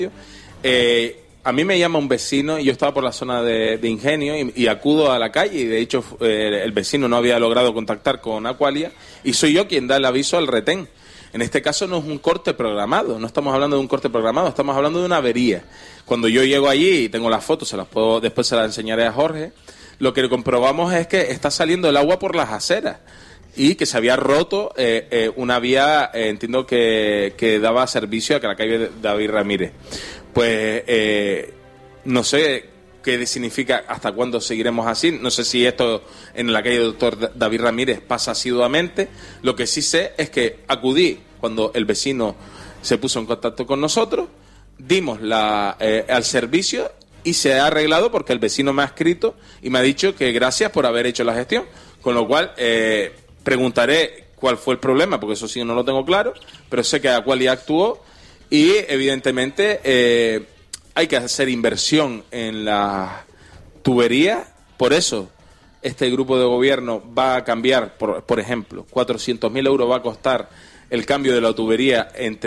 A mí me llama un vecino y yo estaba por la zona de Ingenio y acudo a la calle y de hecho el vecino no había logrado contactar con Aqualia y soy yo quien da el aviso al retén. En este caso no es un corte programado, no estamos hablando de un corte programado, estamos hablando de una avería. Cuando yo llego allí y tengo las fotos, después se las enseñaré a Jorge, lo que comprobamos es que está saliendo el agua por las aceras y que se había roto una vía, entiendo que daba servicio a la calle David Ramírez. Pues no sé qué significa, hasta cuándo seguiremos así. No sé si esto en la calle Doctor David Ramírez pasa asiduamente. Lo que sí sé es que acudí cuando el vecino se puso en contacto con nosotros, dimos al servicio y se ha arreglado porque el vecino me ha escrito y me ha dicho que gracias por haber hecho la gestión. Con lo cual preguntaré cuál fue el problema, porque eso sí no lo tengo claro, pero sé que Aqualia actuó. Y evidentemente hay que hacer inversión en la tubería, por eso este grupo de gobierno va a cambiar, por ejemplo, 400.000 euros va a costar el cambio de la tubería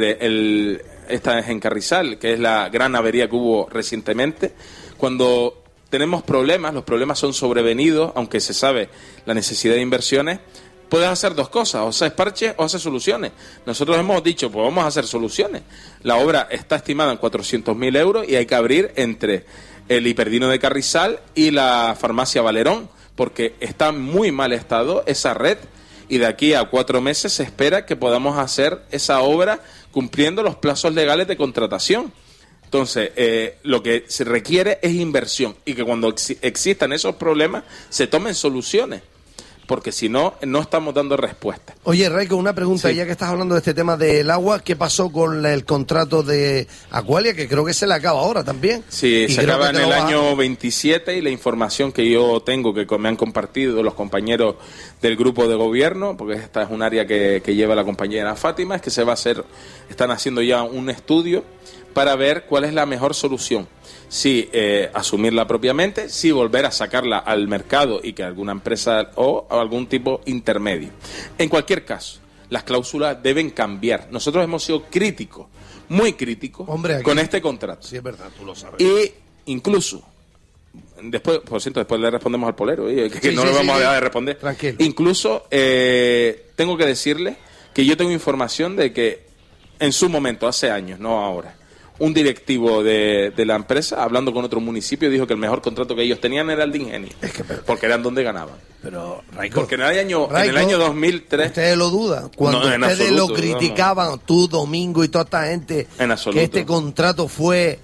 esta es en Carrizal, que es la gran avería que hubo recientemente. Cuando tenemos problemas, los problemas son sobrevenidos, aunque se sabe la necesidad de inversiones. Puedes hacer dos cosas, o haces parches o haces soluciones. Nosotros hemos dicho, pues vamos a hacer soluciones. La obra está estimada en 400.000 euros y hay que abrir entre el Hiperdino de Carrizal y la farmacia Valerón, porque está en muy mal estado esa red y de aquí a 4 meses se espera que podamos hacer esa obra cumpliendo los plazos legales de contratación. Entonces, lo que se requiere es inversión y que cuando existan esos problemas se tomen soluciones, porque si no, no estamos dando respuesta. Oye, Raico, una pregunta, sí. Ya que estás hablando de este tema del agua, ¿qué pasó con el contrato de Aqualia? Que creo que se le acaba ahora también. Sí, se acaba en el año 27 y la información que yo tengo, que me han compartido los compañeros del grupo de gobierno, porque esta es un área que lleva la compañera Fátima, es que están haciendo ya un estudio para ver cuál es la mejor solución. Si asumirla propiamente, si volver a sacarla al mercado y que alguna empresa o algún tipo intermedio. En cualquier caso, las cláusulas deben cambiar. Nosotros hemos sido críticos, muy críticos, con este contrato. Sí, es verdad, tú lo sabes. Y incluso, después le respondemos al polero, que no le vamos a dejar de responder. Tranquilo. Incluso tengo que decirle que yo tengo información de que en su momento, hace años, no ahora, un directivo de la empresa, hablando con otro municipio, dijo que el mejor contrato que ellos tenían era el de Ingenio, porque eran donde ganaban. Pero, Raico, porque en el año 2003... Ustedes lo dudan. Cuando ustedes lo criticaban, tú, Domingo y toda esta gente, que este contrato fue...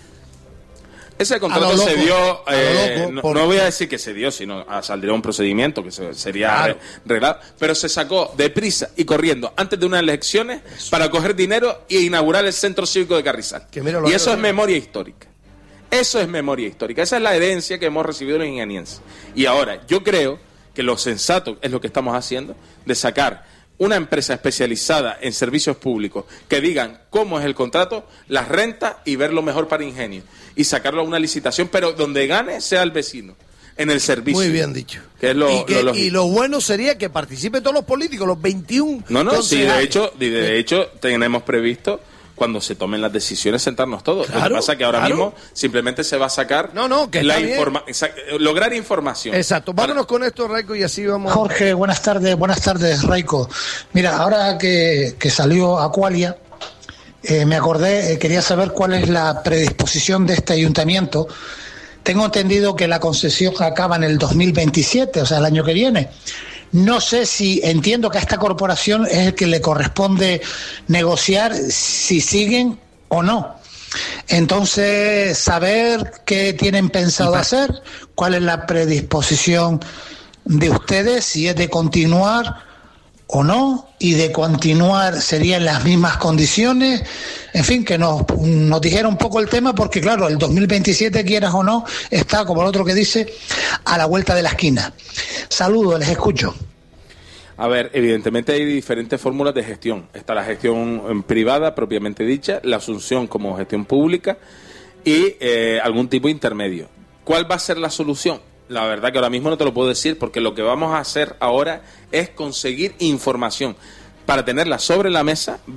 Ese contrato se dio, no voy a decir que se dio, sino saldría un procedimiento que sería arreglado, pero se sacó deprisa y corriendo antes de unas elecciones para coger dinero e inaugurar el Centro Cívico de Carrizal. Y eso es memoria histórica. Eso es memoria histórica. Esa es la herencia que hemos recibido los ingenienses. Y ahora, yo creo que lo sensato es lo que estamos haciendo, de sacar una empresa especializada en servicios públicos que digan cómo es el contrato, las rentas y ver lo mejor para Ingenio. Y sacarlo a una licitación, pero donde gane sea el vecino, en el servicio. Muy bien dicho. Que es y lo bueno sería que participen todos los políticos, los 21. No, sí, de hecho tenemos previsto, cuando se tomen las decisiones, sentarnos todos. Lo que pasa es que ahora mismo simplemente se va a sacar lograr información. Exacto. Vámonos con esto, Raico, y así vamos. Jorge, buenas tardes, Raico. Mira, ahora que salió Aqualia, me acordé, quería saber cuál es la predisposición de este ayuntamiento. Tengo entendido que la concesión acaba en el 2027, o sea, el año que viene. No sé si, entiendo que a esta corporación es el que le corresponde negociar si siguen o no. Entonces, saber qué tienen pensado hacer, cuál es la predisposición de ustedes, si es de continuar o no, y de continuar serían las mismas condiciones. En fin, que nos dijera un poco el tema, porque claro, el 2027, quieras o no, está, como el otro que dice, a la vuelta de la esquina. Saludos, les escucho. A ver, evidentemente hay diferentes fórmulas de gestión. Está la gestión privada, propiamente dicha, la asunción como gestión pública y algún tipo intermedio. ¿Cuál va a ser la solución? La verdad que ahora mismo no te lo puedo decir, porque lo que vamos a hacer ahora es conseguir información para tenerla sobre la mesa, ver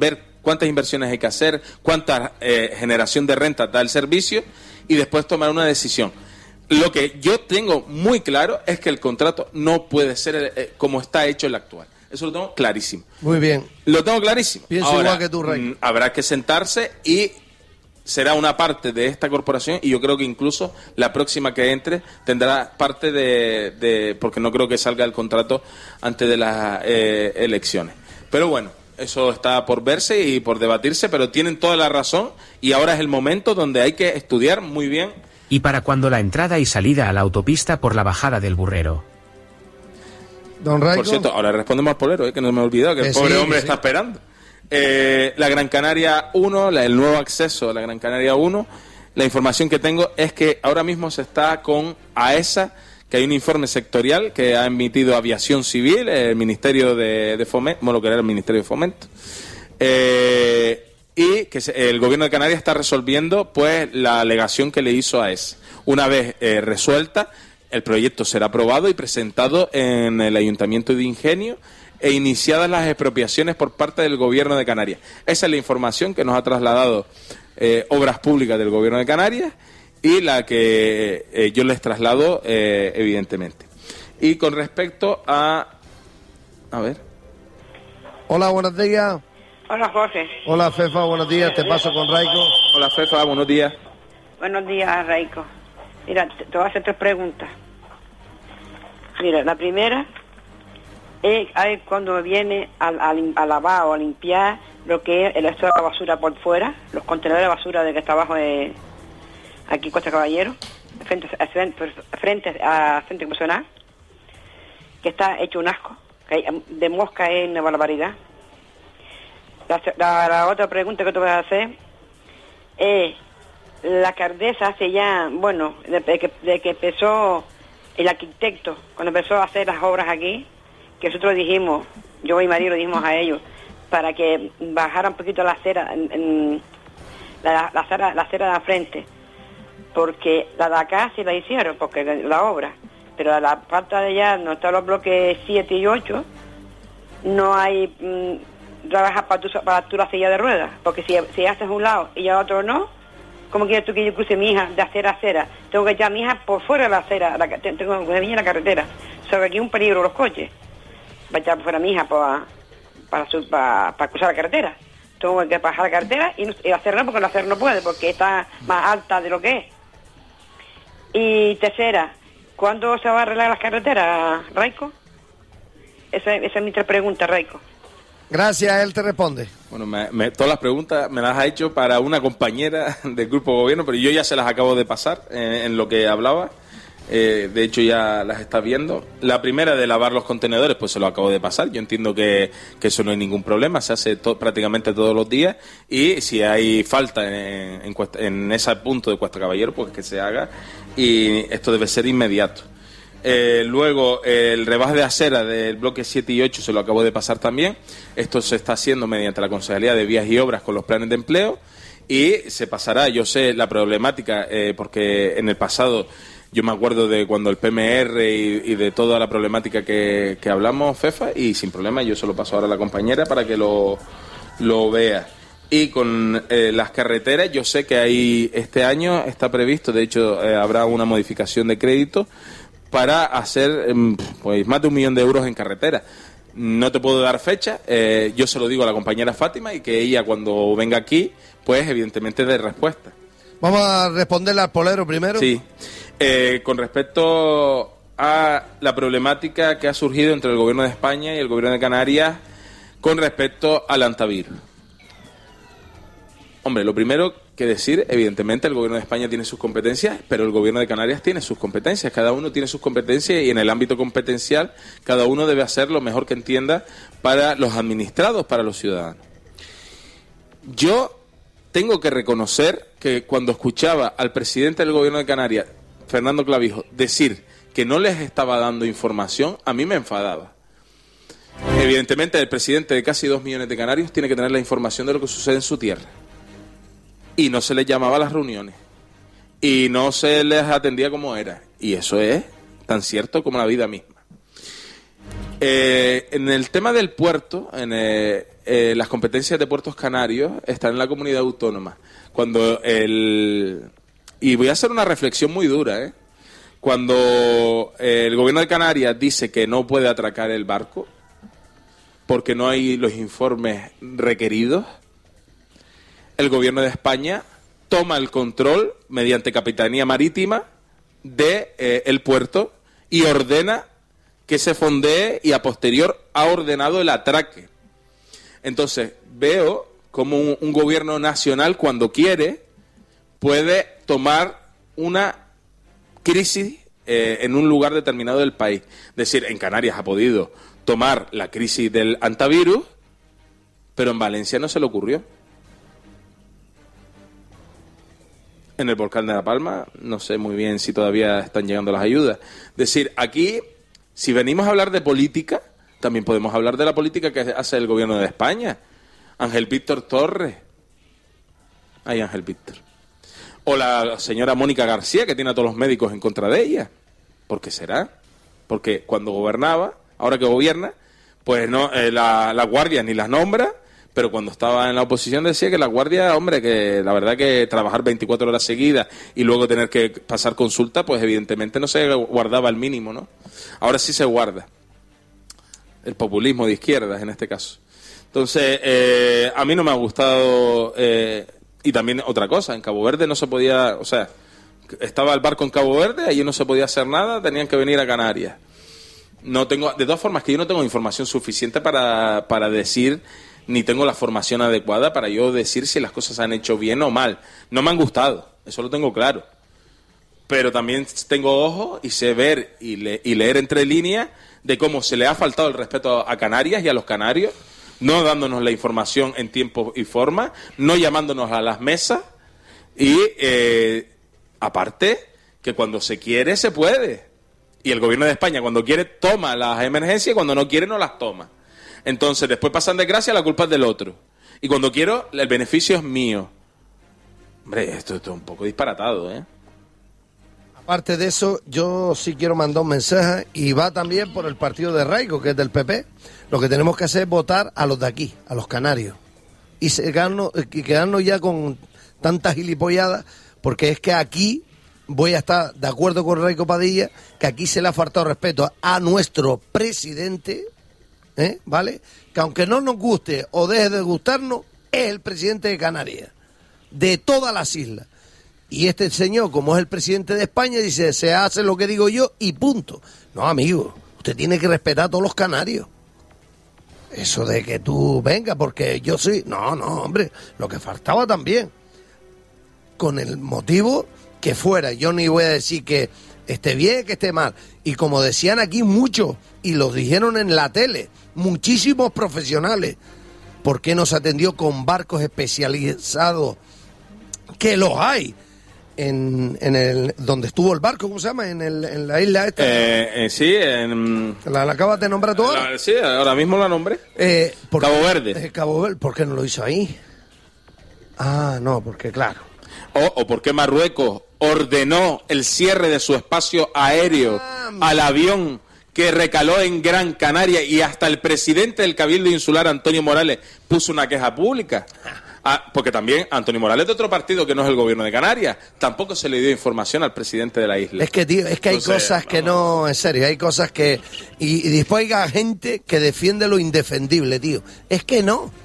cuántas inversiones hay que hacer, cuánta generación de renta da el servicio y después tomar una decisión. Lo que yo tengo muy claro es que el contrato no puede ser como está hecho el actual. Eso lo tengo clarísimo. Muy bien. Lo tengo clarísimo. Pienso ahora, igual que tú, Rey. Habrá que sentarse y será una parte de esta corporación y yo creo que incluso la próxima que entre tendrá parte de porque no creo que salga el contrato antes de las elecciones. Pero bueno, eso está por verse y por debatirse, pero tienen toda la razón y ahora es el momento donde hay que estudiar muy bien. ¿Y para cuándo la entrada y salida a la autopista por la bajada del Burrero? Don Raico. Por cierto, ahora respondemos al polero, que no me he olvidado, que el pobre hombre está esperando. La Gran Canaria 1, el nuevo acceso a la Gran Canaria 1, la información que tengo es que ahora mismo se está con AESA, que hay un informe sectorial que ha emitido Aviación Civil, el Ministerio de Fomento, bueno, lo que era el Ministerio de Fomento, y que el Gobierno de Canarias está resolviendo pues la alegación que le hizo AESA. Una vez resuelta, el proyecto será aprobado y presentado en el Ayuntamiento de Ingenio e iniciadas las expropiaciones por parte del Gobierno de Canarias. Esa es la información que nos ha trasladado Obras Públicas del Gobierno de Canarias y la que yo les traslado, evidentemente. Y con respecto a ver. Hola, buenos días. Hola, José. Hola, Fefa, buenos días. Te paso con Raico. Hola, Fefa, buenos días. Buenos días, Raico. Mira, te voy a hacer 3 preguntas. Mira, la primera es cuando viene a lavar o a limpiar lo que es el resto de la basura por fuera, los contenedores de basura de que está abajo aquí en Costa Caballero, frente a Centro Emocional, que está hecho un asco, que de mosca es una barbaridad. La otra pregunta que te voy a hacer es, la alcaldesa hace ya, bueno, de que empezó el arquitecto, cuando empezó a hacer las obras aquí, que nosotros dijimos, yo y María lo dijimos a ellos, para que bajara un poquito la acera, la acera de la frente, porque la de acá sí la hicieron, porque la obra, pero a la parte de allá, no están los bloques 7 y 8, no hay trabajar para tu la silla de ruedas, porque si haces un lado y ya otro no, ¿cómo quieres tú que yo cruce mi hija de acera a acera? Tengo que echar a mi hija por fuera de la acera, tengo que venir en la carretera. Sobre aquí un peligro los coches. Va a echar por fuera a mi hija para cruzar la carretera. Tengo que bajar la carretera y hacerlo porque la acera no puede, porque está más alta de lo que es. Y tercera, ¿cuándo se va a arreglar las carreteras, Raico? Esa es mi 3 preguntas, Raico. Gracias, él te responde. Bueno, todas las preguntas me las ha hecho para una compañera del Grupo Gobierno, pero yo ya se las acabo de pasar en lo que hablaba. De hecho, ya las está viendo. La primera de lavar los contenedores, pues se lo acabo de pasar. Yo entiendo que eso no hay ningún problema, se hace prácticamente todos los días. Y si hay falta en ese punto de Cuesta Caballero, pues que se haga. Y esto debe ser inmediato. Luego, el rebaje de acera del bloque 7 y 8 se lo acabo de pasar también. Esto se está haciendo mediante la Concejalía de Vías y Obras con los planes de empleo y se pasará. Yo sé la problemática porque en el pasado yo me acuerdo de cuando el PMR y de toda la problemática que hablamos, Fefa, y sin problema yo se lo paso ahora a la compañera para que lo vea. Y con las carreteras, yo sé que este año está previsto, de hecho habrá una modificación de crédito para hacer pues más de 1 millón de euros en carretera. No te puedo dar fecha, yo se lo digo a la compañera Fátima y que ella cuando venga aquí, pues evidentemente dé respuesta. Vamos a responderle al polero primero. Sí, con respecto a la problemática que ha surgido entre el Gobierno de España y el Gobierno de Canarias con respecto al antivirus. Hombre, lo primero que decir, evidentemente el Gobierno de España tiene sus competencias, pero el Gobierno de Canarias tiene sus competencias. Cada uno tiene sus competencias y en el ámbito competencial cada uno debe hacer lo mejor que entienda para los administrados, para los ciudadanos. Yo tengo que reconocer que cuando escuchaba al presidente del Gobierno de Canarias, Fernando Clavijo, decir que no les estaba dando información, a mí me enfadaba. Evidentemente el presidente de casi 2 millones de canarios tiene que tener la información de lo que sucede en su tierra. Y no se les llamaba a las reuniones. Y no se les atendía como era. Y eso es tan cierto como la vida misma. En el tema del puerto, las competencias de Puertos Canarios están en la comunidad autónoma. Y voy a hacer una reflexión muy dura, Cuando el gobierno de Canarias dice que no puede atracar el barco porque no hay los informes requeridos, el gobierno de España toma el control mediante Capitanía Marítima de el puerto y ordena que se fondee, y a posterior ha ordenado el atraque. Entonces veo como un gobierno nacional, cuando quiere, puede tomar una crisis en un lugar determinado del país. Es decir, en Canarias ha podido tomar la crisis del antivirus, pero en Valencia no se le ocurrió. En el volcán de La Palma no sé muy bien si todavía están llegando las ayudas. Es decir, aquí, si venimos a hablar de política, también podemos hablar de la política que hace el gobierno de España. Ángel Víctor Torres. Ay, Ángel Víctor. O la señora Mónica García, que tiene a todos los médicos en contra de ella. ¿Por qué será? Porque cuando gobernaba, ahora que gobierna, pues no, la Guardia ni las nombra, pero cuando estaba en la oposición decía que la Guardia, hombre, que la verdad que trabajar 24 horas seguidas y luego tener que pasar consulta, pues evidentemente no se guardaba el mínimo, ¿no? Ahora sí se guarda. El populismo de izquierdas, en este caso. Entonces, a mí no me ha gustado... y también otra cosa, en Cabo Verde no se podía... O sea, estaba el barco en Cabo Verde, allí no se podía hacer nada, tenían que venir a Canarias. No tengo, de todas formas, que yo no tengo información suficiente para decir, ni tengo la formación adecuada para yo decir si las cosas se han hecho bien o mal. No me han gustado, eso lo tengo claro. Pero también tengo ojo y sé ver y leer entre líneas de cómo se le ha faltado el respeto a Canarias y a los canarios, no dándonos la información en tiempo y forma, no llamándonos a las mesas y, aparte, que cuando se quiere, se puede. Y el gobierno de España, cuando quiere, toma las emergencias y cuando no quiere, no las toma. Entonces, después pasan de gracia, la culpa es del otro. Y cuando quiero, el beneficio es mío. Hombre, esto es un poco disparatado, ¿eh? Aparte de eso, yo sí quiero mandar un mensaje y va también por el partido de Raico, que es del PP. Lo que tenemos que hacer es votar a los de aquí, a los canarios. Y quedarnos ya con tantas gilipolladas, porque es que aquí voy a estar de acuerdo con Raico Padilla, que aquí se le ha faltado respeto a nuestro presidente, ¿vale? Que aunque no nos guste o deje de gustarnos, es el presidente de Canarias, de todas las islas. Y este señor, como es el presidente de España, dice, se hace lo que digo yo y punto. No, amigo, usted tiene que respetar a todos los canarios. Eso de que tú venga, porque yo soy... No, hombre, lo que faltaba también. Con el motivo que fuera. Yo ni voy a decir que esté bien, que esté mal. Y como decían aquí muchos, y lo dijeron en la tele, muchísimos profesionales, ¿por qué no se atendió con barcos especializados? Que los hay. En el donde estuvo el barco, ¿cómo se llama? En la isla esta. Sí, en... ¿La acabas de nombrar tú ahora? Sí, ahora mismo la nombré. Cabo Verde. Cabo Verde, ¿por qué no lo hizo ahí? Ah, no, porque claro. O por qué Marruecos ordenó el cierre de su espacio aéreo al avión que recaló en Gran Canaria, y hasta el presidente del Cabildo Insular, Antonio Morales, puso una queja pública. Porque también Antonio Morales, de otro partido que no es el gobierno de Canarias, tampoco se le dio información al presidente de la isla. Es que, tío, es que hay cosas que no, en serio, hay cosas que... Y después hay gente que defiende lo indefendible, tío. Es que no.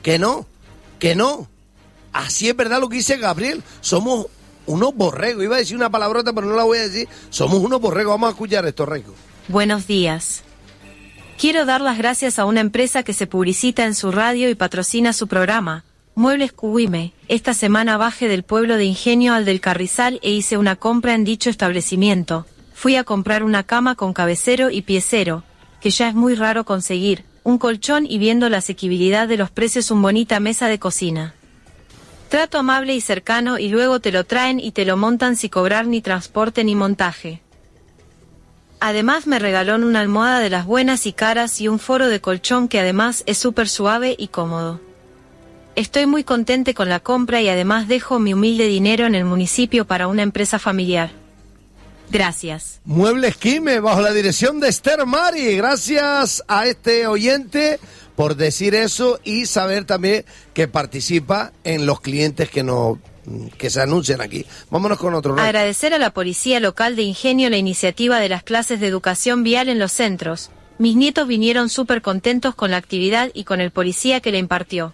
Así es verdad lo que dice Gabriel. Somos unos borregos. Iba a decir una palabrota, pero no la voy a decir. Somos unos borregos. Vamos a escuchar esto, Raico. Buenos días. Quiero dar las gracias a una empresa que se publicita en su radio y patrocina su programa, Muebles Cuguime. Esta semana bajé del pueblo de Ingenio al del Carrizal e hice una compra en dicho establecimiento. Fui a comprar una cama con cabecero y piecero, que ya es muy raro conseguir, un colchón y, viendo la asequibilidad de los precios, una bonita mesa de cocina. Trato amable y cercano, y luego te lo traen y te lo montan sin cobrar ni transporte ni montaje. Además me regaló una almohada de las buenas y caras y un foro de colchón que además es súper suave y cómodo. Estoy muy contente con la compra y además dejo mi humilde dinero en el municipio para una empresa familiar. Gracias. Muebles Quime, bajo la dirección de Esther Mari. Gracias a este oyente por decir eso y saber también que participa en los clientes que se anuncian aquí. Vámonos con otro. Agradecer a la policía local de Ingenio la iniciativa de las clases de educación vial en los centros. Mis nietos vinieron súper contentos con la actividad y con el policía que la impartió.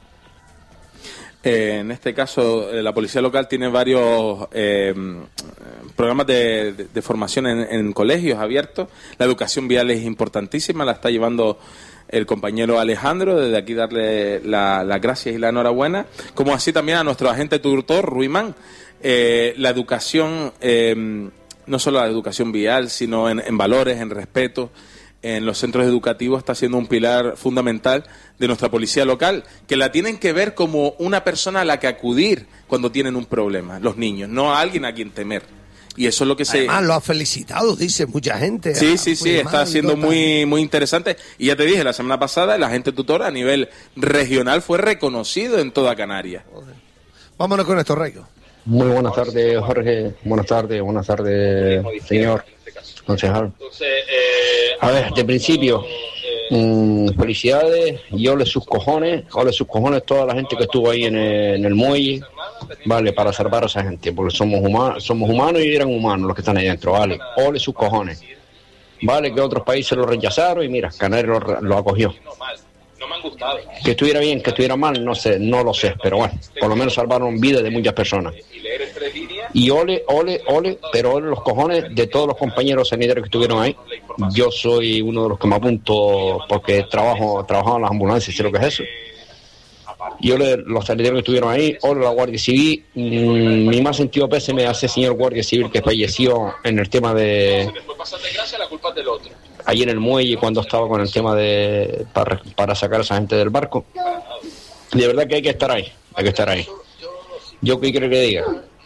En este caso, la policía local tiene varios programas de formación en colegios abiertos. La educación vial es importantísima, la está llevando el compañero Alejandro. Desde aquí darle las gracias y la enhorabuena, como así también a nuestro agente tutor, Ruimán. La educación, no solo la educación vial, sino en valores, en respeto, en los centros educativos, está siendo un pilar fundamental de nuestra policía local, que la tienen que ver como una persona a la que acudir cuando tienen un problema, los niños, no a alguien a quien temer. Y eso es lo que Además, lo ha felicitado, dice mucha gente. Sí, está siendo muy interesante. Y ya te dije, la semana pasada el agente tutor a nivel regional fue reconocido en toda Canarias. Joder. Vámonos con esto, Raico. Muy buenas tardes, Jorge. Buenas tardes, señor concejal. A ver, de principio, felicidades y ole sus cojones toda la gente que estuvo ahí en el muelle, vale, para salvar a esa gente, porque somos humanos y eran humanos los que están ahí dentro, vale, ole sus cojones, vale, que otros países lo rechazaron y mira, Canarias lo acogió. No me han gustado. Que estuviera bien, que estuviera mal, no sé, no lo sé, pero bueno, por lo menos salvaron vidas de muchas personas. Y ole, pero ole los cojones de todos los compañeros sanitarios que estuvieron ahí. Yo soy uno de los que me apunto porque trabajaba en las ambulancias, sé lo que es eso. Y ole los sanitarios que estuvieron ahí, ole la Guardia Civil. Mi más sentido pésame a ese señor Guardia Civil que falleció en el tema de... Allí en el muelle cuando estaba con el tema de para sacar a esa gente del barco. De verdad que hay que estar ahí. Yo qué quiero que diga.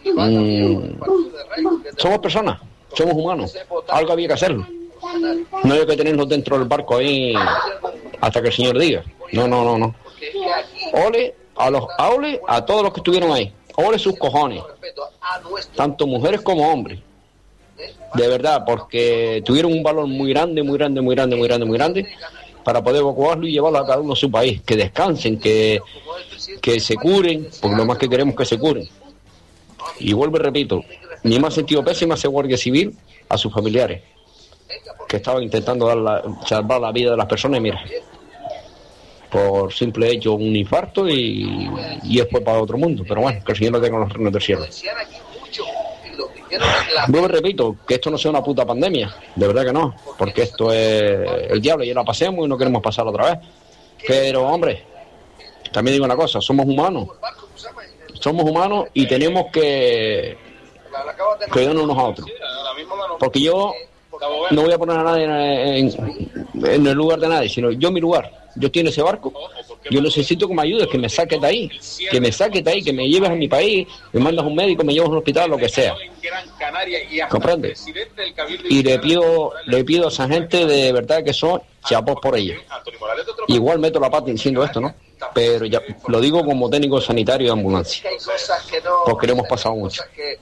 Somos personas, somos humanos, algo había que hacerlo. No hay que tenernos dentro del barco ahí hasta que el señor diga. No. Ole a todos los que estuvieron ahí, ole sus cojones, tanto mujeres como hombres. De verdad, porque tuvieron un valor muy grande para poder evacuarlo y llevarlo a cada uno a su país. Que descansen, que se curen, porque lo más que queremos es que se curen. Y vuelvo y repito, ni más sentido pésimo a ese Guardia Civil, a sus familiares, que estaban intentando salvar la vida de las personas y mira, por simple hecho un infarto y después para otro mundo. Pero bueno, que el Señor lo tenga en los reinos del cielo. Vuelvo y repito, que esto no sea una puta pandemia, de verdad que no, porque esto es el diablo, ya la pasemos y no queremos pasarla otra vez. Pero hombre, también digo una cosa, somos humanos y tenemos que cuidarnos unos a otros, porque yo no voy a poner a nadie en el lugar de nadie, sino yo mi lugar. Yo estoy en ese barco, yo necesito que me ayudes, que me saques de ahí, que me lleves a mi país, me mandas a un médico, me llevas a un hospital, lo que sea. ¿Comprende? Y le pido a esa gente de verdad que son chapos por ella. Igual meto la pata diciendo esto, ¿no? Pero ya lo digo como técnico sanitario de ambulancia, porque le hemos pasado mucho.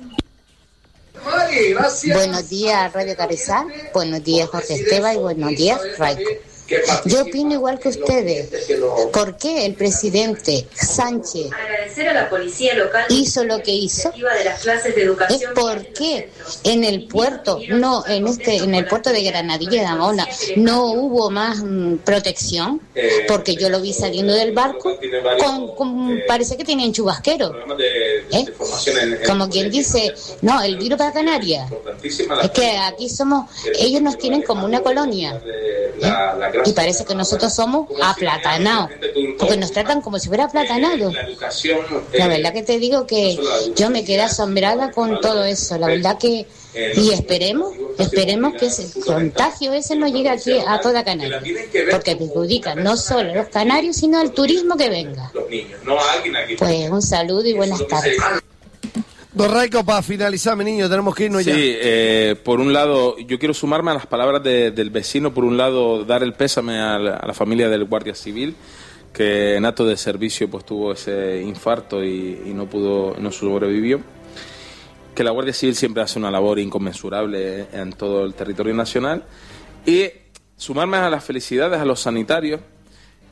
Buenos días, Radio Carrizal. Buenos días, Jorge Esteban. Y buenos días, Raico. Yo opino igual que ustedes. ¿Por qué el presidente Sánchez hizo lo que hizo? Es porque en el puerto, en el puerto de Granadilla de Amona, no hubo más protección, porque yo lo vi saliendo del barco parece que tenían chubasquero, como quien dice, no, el virus para Canarias. Es que aquí ellos nos tienen como una colonia, y parece que nosotros somos aplatanados, porque nos tratan como si fuera aplatanado. La verdad que te digo que yo me quedé asombrada con todo eso, la verdad que, y esperemos que ese contagio ese no llegue aquí a toda Canarias, porque perjudica no solo a los canarios, sino al turismo que venga. Pues un saludo y buenas tardes. Don Raico, para finalizar, mi niño, tenemos que irnos ya. Sí, por un lado, yo quiero sumarme a las palabras del vecino. Por un lado, dar el pésame a la familia del Guardia Civil, que en acto de servicio pues tuvo ese infarto y no sobrevivió. Que la Guardia Civil siempre hace una labor inconmensurable en todo el territorio nacional. Y sumarme a las felicidades a los sanitarios,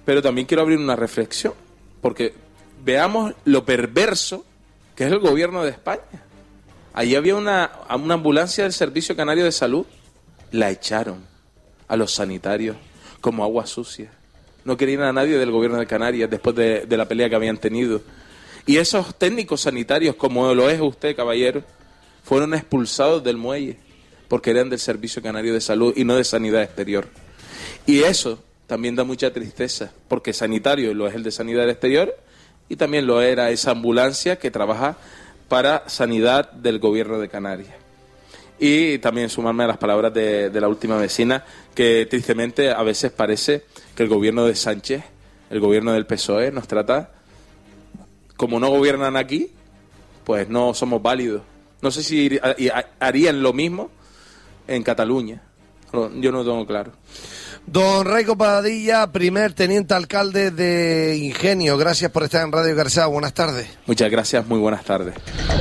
Pero también quiero abrir una reflexión, porque veamos lo perverso que es el gobierno de España. Allí había una ambulancia del Servicio Canario de Salud, la echaron a los sanitarios como agua sucia. No querían a nadie del gobierno de Canarias después de la pelea que habían tenido. Y esos técnicos sanitarios, como lo es usted, caballero, fueron expulsados del muelle porque eran del Servicio Canario de Salud y no de Sanidad Exterior. Y eso también da mucha tristeza, porque sanitario lo es el de Sanidad Exterior y también lo era esa ambulancia que trabaja para sanidad del gobierno de Canarias. Y también sumarme a las palabras de la última vecina, que tristemente a veces parece que el gobierno de Sánchez, el gobierno del PSOE, nos trata, como no gobiernan aquí, pues no somos válidos. No sé si harían lo mismo en Cataluña. Yo no lo tengo claro. Don Raico Padilla, primer teniente alcalde de Ingenio, gracias por estar en Radio Carrizal. Buenas tardes. Muchas gracias, muy buenas tardes.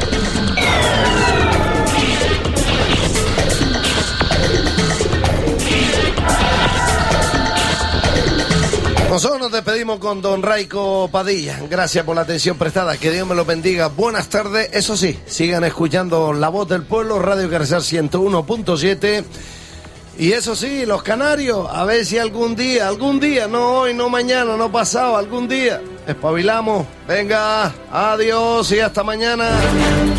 Nosotros nos despedimos con don Raico Padilla. Gracias por la atención prestada. Que Dios me lo bendiga. Buenas tardes. Eso sí, sigan escuchando La Voz del Pueblo, Radio Carrizal 101.7. Y eso sí, los canarios, a ver si algún día, no hoy, no mañana, no pasado, algún día, espabilamos. Venga, adiós y hasta mañana.